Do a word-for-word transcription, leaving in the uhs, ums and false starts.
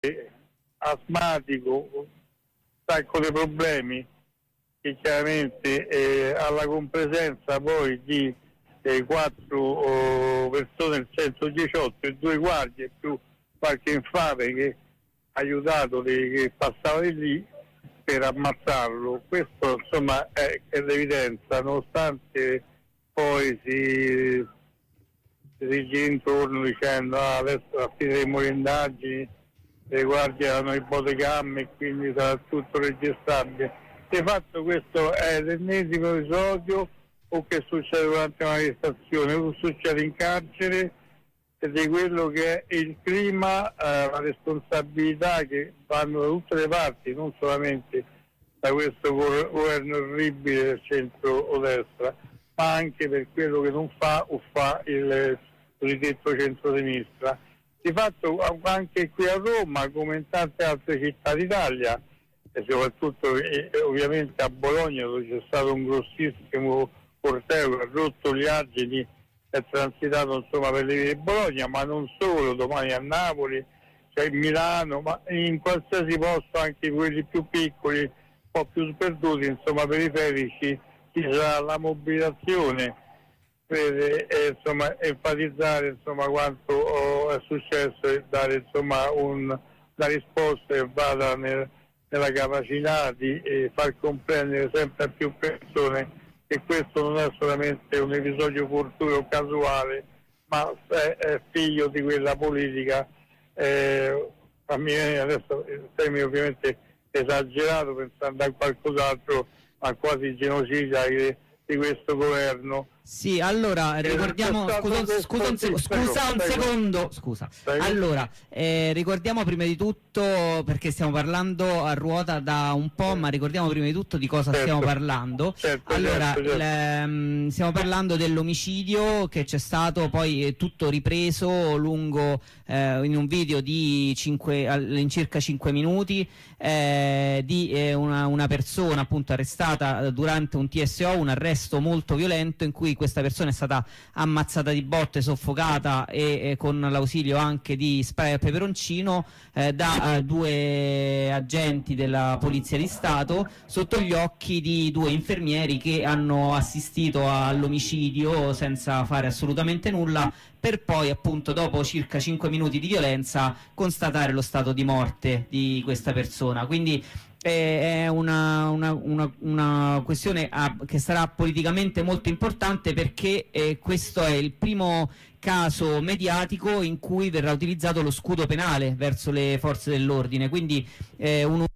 asmatico, sacco di problemi, che chiaramente eh, alla compresenza poi di eh, quattro oh, persone del centodiciotto e due guardie più qualche infame che ha aiutato di, che passava di lì per ammazzarlo. Questo insomma è, è l'evidenza, nonostante poi si, si gira intorno dicendo ah, adesso affidremo le indagini, le guardie hanno i bodycam e quindi sarà tutto registrabile. Di fatto questo è l'ennesimo episodio o che succede durante una manifestazione o succede in carcere, ed è quello che è il clima, eh, la responsabilità che vanno da tutte le parti, non solamente da questo governo orribile del centro-destra, ma anche per quello che non fa o fa il cosiddetto centro-sinistra. Di fatto anche qui a Roma, come in tante altre città d'Italia, e soprattutto eh, ovviamente a Bologna, dove c'è stato un grossissimo corteo che ha rotto gli argini, è transitato insomma per le vie di Bologna, ma non solo, domani a Napoli, cioè in Milano, ma in qualsiasi posto, anche quelli più piccoli, un po' più sperduti, insomma periferici, ci sarà la mobilitazione per eh, insomma, enfatizzare insomma, quanto oh, è successo e dare insomma, un, una risposta che vada nel, nella capacità di eh, far comprendere sempre a più persone che questo non è solamente un episodio fortuito o casuale, ma è, è figlio di quella politica, eh, a me adesso il termine ovviamente esagerato pensando a qualcos'altro, ma quasi genocida di, di questo governo. Sì, allora ricordiamo, scusa, scusa un, sec scusa un secondo, scusa. Allora, eh, ricordiamo prima di tutto, perché stiamo parlando a ruota da un po', ma ricordiamo prima di tutto di cosa certo. stiamo parlando. Certo, allora, certo, certo. stiamo parlando dell'omicidio che c'è stato, poi è tutto ripreso lungo eh, in un video di cinque, all'incirca cinque minuti eh, di eh, una, una persona appunto arrestata durante un T S O, un arresto molto violento in cui questa persona è stata ammazzata di botte, soffocata e, e con l'ausilio anche di spray al peperoncino eh, da eh, due agenti della Polizia di Stato sotto gli occhi di due infermieri che hanno assistito all'omicidio senza fare assolutamente nulla, per poi appunto dopo circa cinque minuti di violenza constatare lo stato di morte di questa persona. Quindi è una, una, una, una questione a, che sarà politicamente molto importante, perché eh, questo è il primo caso mediatico in cui verrà utilizzato lo scudo penale verso le forze dell'ordine, quindi eh, uno